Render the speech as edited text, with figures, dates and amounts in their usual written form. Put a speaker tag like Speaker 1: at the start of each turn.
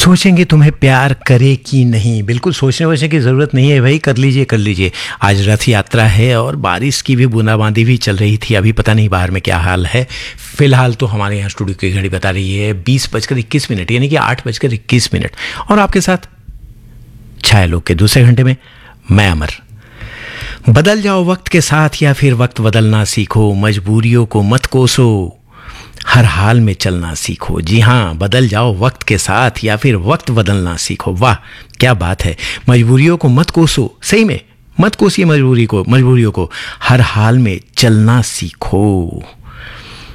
Speaker 1: सोचेंगे तुम्हें प्यार करे कि नहीं, बिल्कुल सोचने वोचने की ज़रूरत नहीं है भाई, कर लीजिए कर लीजिए। आज रथ यात्रा है और बारिश की भी बूंदाबांदी भी चल रही थी। अभी पता नहीं बाहर में क्या हाल है। फिलहाल तो हमारे यहाँ स्टूडियो की घड़ी बता रही है 20:21, यानी कि 8:21। और आपके साथ छाया लोग के दूसरे घंटे में मैं अमर। बदल जाओ वक्त के साथ या फिर वक्त बदलना सीखो, मजबूरियों को मत कोसो, हर हाल में चलना सीखो। जी हाँ, बदल जाओ वक्त के साथ या फिर वक्त बदलना सीखो। वाह क्या बात है। मजबूरियों को मत कोसो, सही में मत कोसिए मजबूरियों को, हर हाल में चलना सीखो।